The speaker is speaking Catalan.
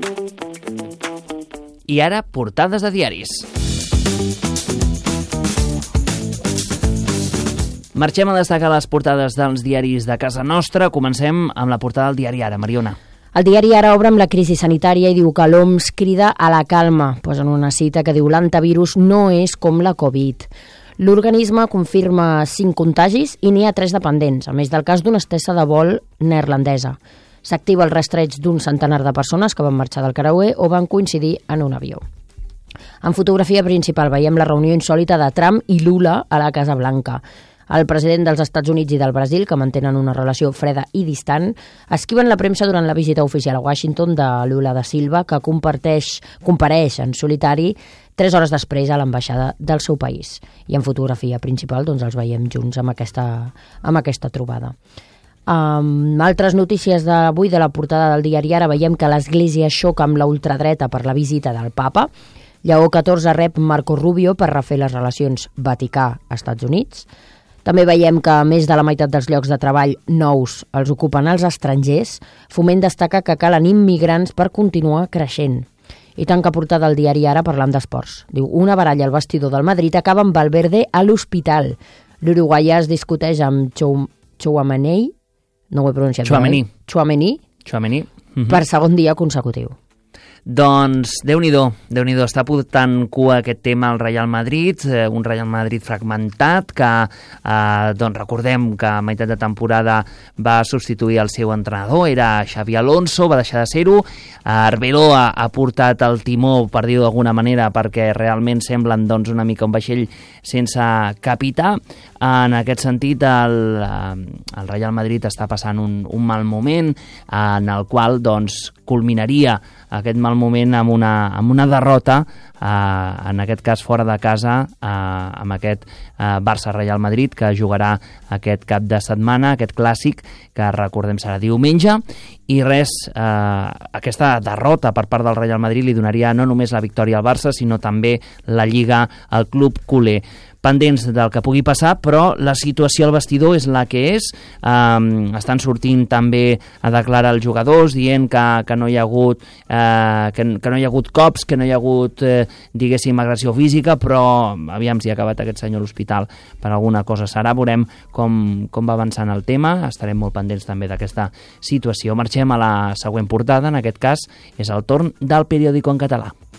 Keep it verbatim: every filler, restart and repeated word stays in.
I ara, portades de diaris. Marxem a destacar les portades dels diaris de casa nostra. Comencem amb la portada del diari Ara. Mariona. El diari Ara obre amb la crisi sanitària i diu que l'O M S crida a la calma. Posen una cita que diu l'antivirus no és com la Covid. L'organisme confirma cinc contagis i n'hi ha tres dependents, a més del cas d'una estessa de vol neerlandesa. S'activa el rastreig d'un centenar de persones que van marxar del creuer o van coincidir en un avió. En fotografia principal veiem la reunió insòlita de Trump i Lula a la Casa Blanca. El president dels Estats Units i del Brasil, que mantenen una relació freda i distant, esquiven la premsa durant la visita oficial a Washington de Lula da Silva, que comparteix, compareix en solitari tres hores després a l'ambaixada del seu país. I en fotografia principal doncs, els veiem junts amb aquesta, amb aquesta trobada. Um, altres notícies d'avui de la portada del diari Ara veiem que l'Església xoca amb la ultradreta per la visita del papa. Lleó catorze rep Marco Rubio per refer les relacions Vaticà-Estats Units. També veiem que més de la meitat dels llocs de treball nous els ocupen els estrangers. Foment destaca que calen immigrants per continuar creixent. I tanca portada del diari Ara parlant d'esports. Diu, una baralla al vestidor del Madrid acaba amb Valverde a l'hospital. L'uruguaià es discuteix amb Tchouaméni, no ho he pronunciat Tchouaméni. bé. Tchouaméni. Tchouaméni. Uh-huh. Per segon dia consecutiu. Doncs, Déu-n'hi-do, Déu-n'hi-do, està portant cua aquest tema al Real Madrid, eh, un Real Madrid fragmentat que, eh, doncs recordem que a meitat de temporada va substituir el seu entrenador, era Xavi Alonso, va deixar de ser-ho, eh, Arbeloa ha, ha portat el timó, per dir-ho d'alguna manera, perquè realment semblen doncs, una mica un vaixell sense capità. En aquest sentit, el, el Real Madrid està passant un, un mal moment en el qual doncs, culminaria aquest mal moment amb una, amb una derrota, eh, en aquest cas fora de casa, eh, amb aquest eh, Barça-Real Madrid, que jugarà aquest cap de setmana, aquest clàssic, que recordem serà diumenge, i res, eh, aquesta derrota per part del Real Madrid li donaria no només la victòria al Barça, sinó també la Lliga al club culer. Pendents del que pugui passar, però la situació al vestidor és la que és. Um, estan sortint també a declarar els jugadors dient que, que, no hi ha hagut, eh, que, que no hi ha hagut cops, que no hi ha hagut, eh, diguéssim, agressió física, però aviam si ha acabat aquest senyor a l'hospital per alguna cosa serà. Veurem com, com va avançant el tema. Estarem molt pendents també d'aquesta situació. Marxem a la següent portada. En aquest cas és el torn del periòdico en català.